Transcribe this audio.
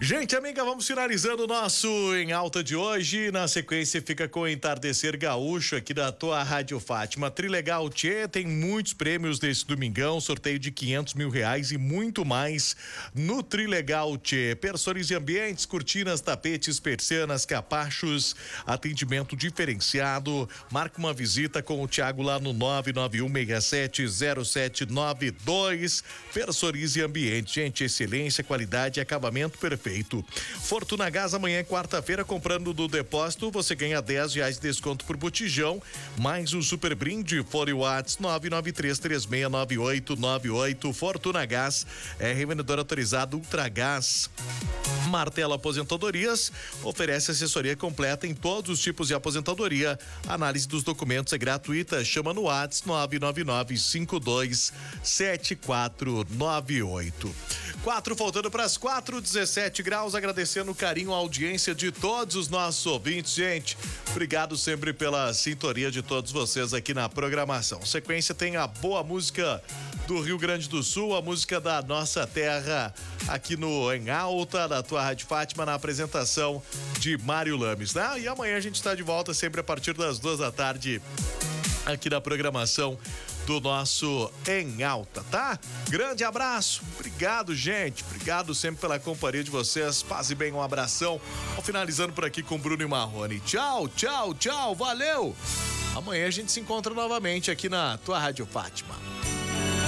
Gente, amiga, vamos finalizando o nosso Em Alta de hoje. Na sequência fica com o Entardecer Gaúcho aqui da tua Rádio Fátima. Trilegal Tchê tem muitos prêmios desse domingão, sorteio de R$500 mil e muito mais no Trilegal Tchê. Personize ambientes, cortinas, tapetes, persianas, capachos, atendimento diferenciado. Marca uma visita com o Thiago lá no 991670792. Personize ambiente, gente, excelência, qualidade e acabamento perfeito. Fortuna Gás, amanhã, quarta-feira, comprando do depósito, você ganha R$10 de desconto por botijão, mais um super brinde. Fone Whats 993369898. Fortuna Gás é revendedor autorizado Ultragás. Martelo Aposentadorias oferece assessoria completa em todos os tipos de aposentadoria. Análise dos documentos é gratuita. Chama no WhatsApp 999527498. 4 faltando para as 4, 17 graus. Agradecendo o carinho, a audiência de todos os nossos ouvintes, gente. Obrigado sempre pela sintonia de todos vocês aqui na programação. Sequência tem a boa música do Rio Grande do Sul, a música da nossa terra, aqui no Em Alta, da tua Rádio Fátima, na apresentação de Mário Lames, né? E amanhã a gente está de volta sempre a partir das 2 da tarde aqui na programação do nosso Em Alta, tá? Grande abraço, obrigado, gente, obrigado sempre pela companhia de vocês, paz e bem, um abração. Vou finalizando por aqui com Bruno e Marrone. Tchau, tchau, tchau, valeu! Amanhã a gente se encontra novamente aqui na tua Rádio Fátima.